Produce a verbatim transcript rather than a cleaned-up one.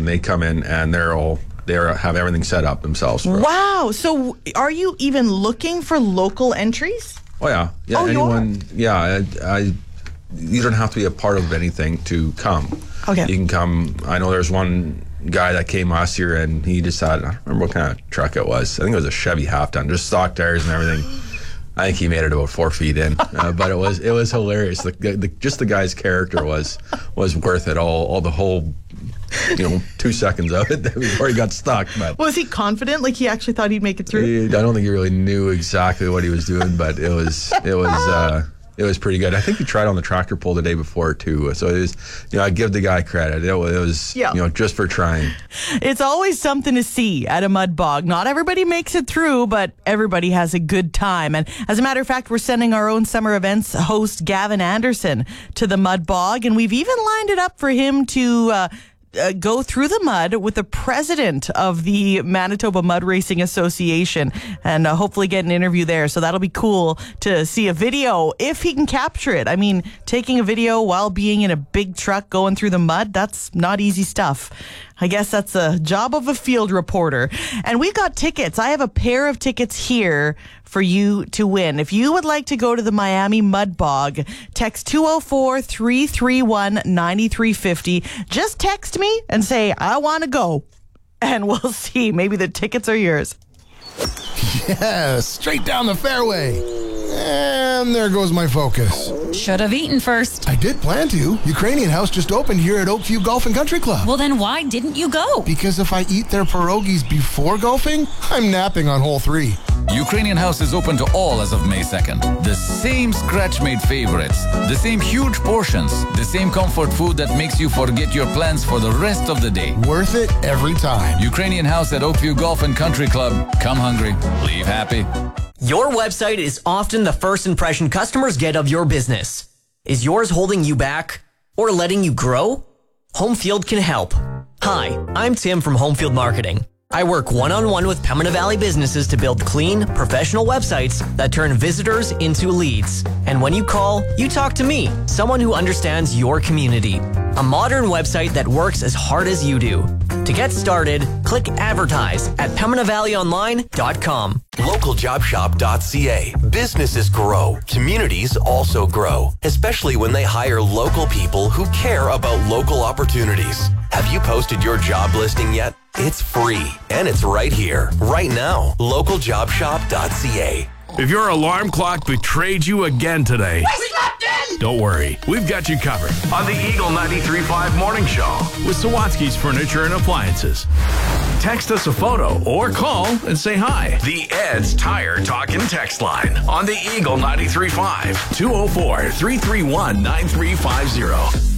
and they come in and they're all they have everything set up themselves. For wow! So, are you even looking for local entries? Oh yeah, yeah. Oh, anyone? you are? Yeah, I, I. You don't have to be a part of anything to come. Okay. You can come. I know there's one guy that came last year and he decided, I don't remember what kind of truck it was. I think it was a Chevy half ton, just stock tires and everything. I think he made it about four feet in, uh, but it was it was hilarious. The, the, just the guy's character was was worth it all. All the whole, you know, two seconds of it before he got stuck. But was he confident? Like he actually thought he'd make it through? He, I don't think he really knew exactly what he was doing, but it was it was. Uh, It was pretty good. I think he tried on the tractor pull the day before too. So it was, you know, I give the guy credit. It was, it was yeah. you know, just for trying. It's always something to see at a mud bog. Not everybody makes it through, but everybody has a good time. And as a matter of fact, we're sending our own summer events host Gavin Anderson to the mud bog, and we've even lined it up for him to uh, Uh, go through the mud with the president of the Manitoba Mud Racing Association and uh, hopefully get an interview there. So that'll be cool to see a video if he can capture it. I mean, taking a video while being in a big truck going through the mud, that's not easy stuff. I guess that's a job of a field reporter. And we've got tickets. I have a pair of tickets here for you to win. If you would like to go to the Miami Mud Bog, text two oh four, three three one, nine three five oh. Just text me and say, I want to go. And we'll see. Maybe the tickets are yours. Yeah, straight down the fairway. And there goes my focus. Should have eaten first. I did plan to. Ukrainian House just opened here at Oakview Golf and Country Club. Well, then why didn't you go? Because if I eat their pierogies before golfing, I'm napping on hole three. Ukrainian House is open to all as of May second. The same scratch-made favorites, the same huge portions, the same comfort food that makes you forget your plans for the rest of the day. Worth it every time. Ukrainian House at Oakview Golf and Country Club. Come hungry, leave happy. Your website is often the first impression customers get of your business. Is yours holding you back or letting you grow? Homefield can help. Hi, I'm Tim from Homefield Marketing. I work one-on-one with Pembina Valley businesses to build clean, professional websites that turn visitors into leads. And when you call, you talk to me, someone who understands your community. A modern website that works as hard as you do. To get started, click advertise at pembina valley online dot com. local job shop dot c a. Businesses grow. Communities also grow, especially when they hire local people who care about local opportunities. Have you posted your job listing yet? It's free, and it's right here, right now. local job shop dot c a. If your alarm clock betrayed you again today, don't worry, we've got you covered on the Eagle ninety-three point five Morning Show with Sawatsky's Furniture and Appliances. Text us a photo or call and say hi. The Ed's Tire Talk and Text line on the Eagle ninety-three point five, two oh four, three three one, nine three five oh.